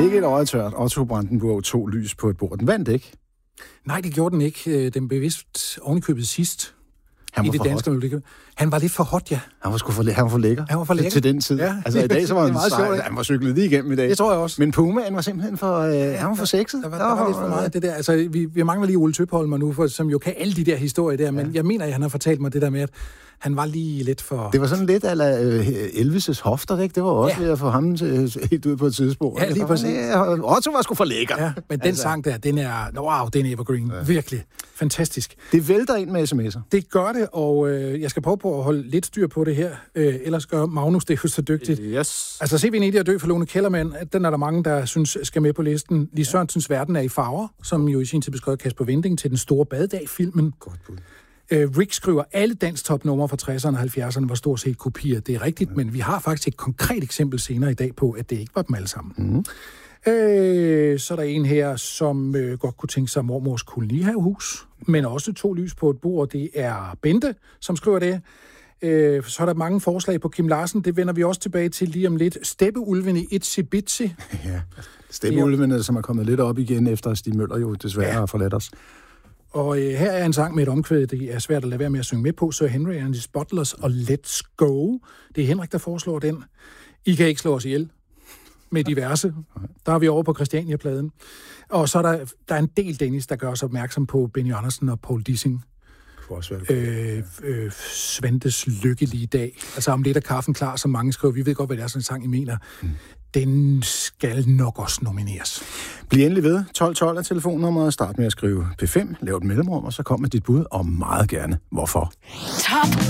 Ikke et øje tørt. Otto Brandenburg tog lys på et bord. Den vandt ikke. Nej, det gjorde den ikke. Den blev vist ovenikøbet sidst. Han var i det danske melodi. Han var lidt for hot, ja. Han var for lækker. Han var for lækker. Til den tid. Ja. Altså i dag så var han meget sjovt. Han var cyklet lige igennem i dag. Det tror jeg også. Men Pumaen var simpelthen for han var for sexet. Der var lidt for meget af det der. Altså vi mangler lige Ole Tøpholmer nu, som jo kan alle de der historier der, men jeg mener, at han har fortalt mig det der med, at han var lige lidt for... Det var sådan lidt ala Elvis' hofter, ikke? Det var også ved at få ham helt ud på et tidsspor. Ja, lige præcis. Otto var sgu for lækker. Ja, men den sang der, den er... Wow, den er evergreen. Ja. Virkelig. Fantastisk. Det vælter ind med sms'er. Det gør det, og jeg skal prøve på at holde lidt styr på det her. Ellers gør Magnus det jo så dygtigt. Yes. Altså, se vi en idé at dø for Lone Kellermann. Den er der mange, der synes skal med på listen. Lis Sørensens Verden er i farver, som jo i sin tid beskrev Kasper Winding til Den Store Badedag-filmen. Godt bud. Rick skriver, alle danstopnumre fra 60'erne og 70'erne var stort set kopier. Det er rigtigt, men vi har faktisk et konkret eksempel senere i dag på, at det ikke var dem alle sammen. Mm. Så er der en her, som godt kunne tænke sig mormors kolonihavehus, men også to lys på et bord. Det er Bente, som skriver det. Så er der mange forslag på Kim Larsen. Det vender vi også tilbage til lige om lidt. Steppeulven i Itsy Bitsy. Ja, Steppeulvene, som er kommet lidt op igen, efter Stig Møller jo desværre har forladt os. Og her er en sang med et omkvæd, det er svært at lade være med at synge med på, Sir Henry and the Spotless og Let's Go. Det er Henrik, der foreslår den. I kan ikke slå os ihjel med diverse. Der er vi over på Christiania-pladen. Og så er der er en del Dennis, der gør os opmærksom på Benny Andersen og Paul Dissing. Svantes lykkelige dag. Altså om lidt er kaffen klar, som mange skriver. Vi ved godt, hvad det er, sådan en sang, I mener. Den skal nok også nomineres. Bliv endelig ved. 1212 er telefonnummeret. Start med at skrive P5, lav et mellemrum, og så kom med dit bud, og meget gerne hvorfor. Top